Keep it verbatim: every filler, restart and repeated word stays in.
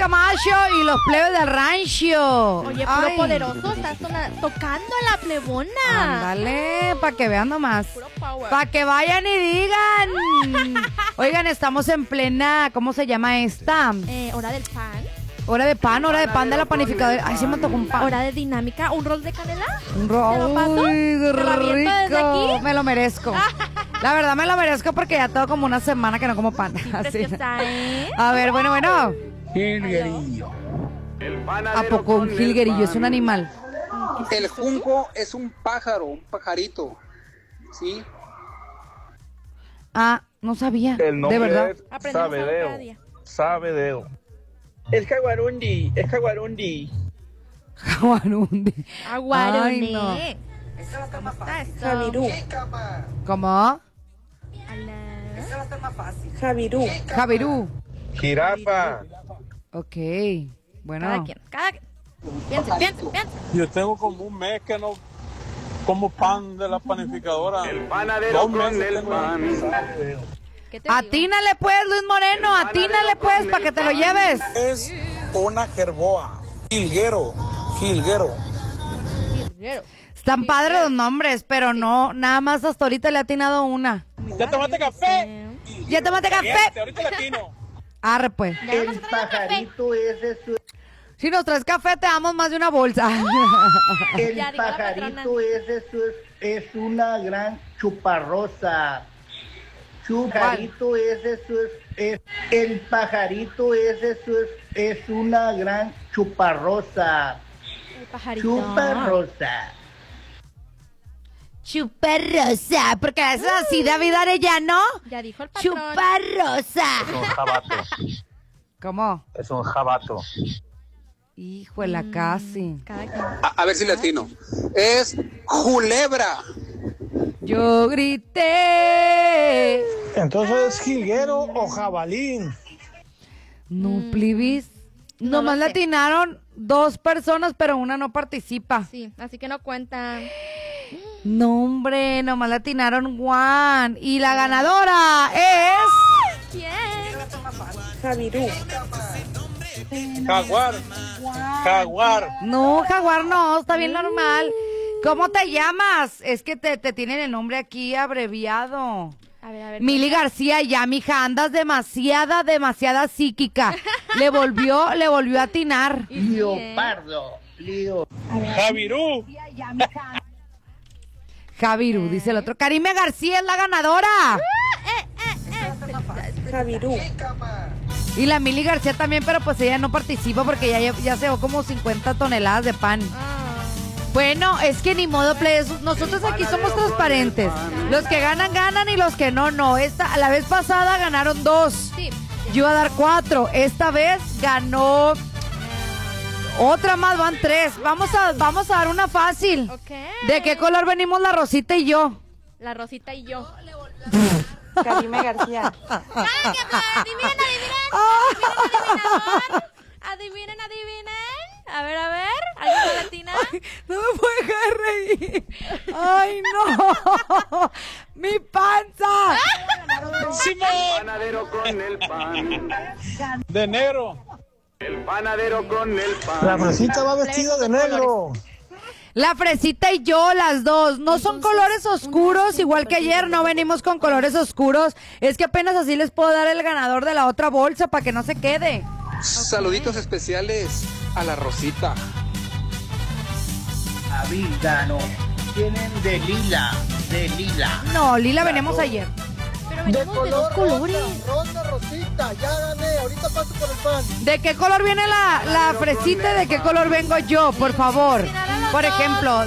Camacho y los plebes del rancho. Oye, puro Ay. poderoso, estás tona- tocando a la plebona. Ándale, para que vean nomás. Para que vayan y digan. Oigan, estamos en plena, ¿cómo se llama esta? Eh, hora del pan. Hora de pan, hora de pan de la panificadora. Ay, sí me tocó un pan. Hora de dinámica, un rol de canela. Un rol. Uy, qué rico. Me lo merezco. La verdad me lo merezco porque ya tengo como una semana que no como pan. Sí, Así. preciosa, ¿eh? A ver, bueno, bueno. Jilguerillo. ¿A poco un jilguerillo es un animal? El junco es un pájaro, un pajarito. ¿Sí? Ah, no sabía. El nombre de verdad. es Aprendemos algo cada Sabedeo. día. Sabedeo. Es jaguarundi, es jaguarundi. Jaguarundi. Aguaruné. Ay, no. ¿Cómo está esto? Javirú. ¿Cómo? Aló. Javirú. Javirú. Jirafa. Ok. Bueno. Cada quien, cada quien. Piense, piense, piense. Yo tengo como un mes que no como pan de la panificadora. El panadero Dos con meses el tengo pan. Sabedeo. ¿Qué te digo? Atínale pues, Luis Moreno, atínale pues para que te lo lleves. Es una jerboa. Jilguero. Jilguero. Están padres los nombres, pero no, nada más hasta ahorita le ha atinado una. ¿Ya tomaste café? Eh, ¿Ya tomaste café? Ahorita latino. Arre pues. ya vamos a traer café. es de su... Si nos traes café te damos más de una bolsa. El Ya digo la patrona. pajarito es, de su- es una gran chuparrosa. Chuparito es de su... Es, el pajarito es de su... Es una gran chuparrosa. El pajarito. Chuparrosa. Chuparrosa, porque eso es así, David Arellano. Ya dijo el patrón. Chuparrosa. Es un jabato. ¿Cómo? Es un jabato. Híjole, casi. Cada quien. A, a ver si latino. Es culebra. Yo grité. Entonces, ¿jilguero o jabalín? No, plebis. No Nomás lo sé. latinaron dos personas, pero una no participa. Sí, así que no cuenta. No, hombre, nomás latinaron Juan. Y la ganadora es... ¿Quién? Javirú. Jaguar. Jaguar. No, Jaguar no, está bien normal. ¿Cómo te llamas? Es que te, te tienen el nombre aquí abreviado. A ver, a ver. Mili García, ya, mija, andas demasiada, demasiada psíquica. Le volvió, le volvió a atinar. Leopardo. Leo. Javirú. Javiru, dice el otro. Karime García es la ganadora. Javirú. Y la Mili García también, pero pues ella no participa porque ya, ya se llevó como cincuenta toneladas de pan. Ah, Bueno, es que ni modo, plebes. Nosotros aquí somos transparentes. Los que ganan, ganan y los que no, no. Esta, la vez pasada ganaron dos. sí. Yo iba a dar cuatro. Esta vez ganó otra más, van tres. Vamos a, vamos a dar una fácil. Ok. ¿De qué color venimos la Rosita y yo? La Rosita y yo. Karime García. ¡Cállate! ¡Adivinen, adivinen! ¡Adivinen, adivinen! ¡Adivinen! A ver, a ver. ¿Alguna latina? No me puedo dejar reír. ¡Ay, no! ¡Mi panza! Simón. Panadero con el pan. De negro. El panadero con el pan. La fresita va vestida de negro. La Fresita y yo, las dos. No son colores oscuros, igual que ayer. No venimos con colores oscuros. Es que apenas así les puedo dar el ganador de la otra bolsa para que no se quede. Saluditos especiales a la Rosita. Avídano. Tienen de lila. De lila. No, Lila, venimos ayer. Pero venimos de dos colores. Rosa, Rosita, ya gané, ahorita paso por el pan. ¿De qué color viene la, la Fresita y de qué color vengo yo, por favor? Por ejemplo,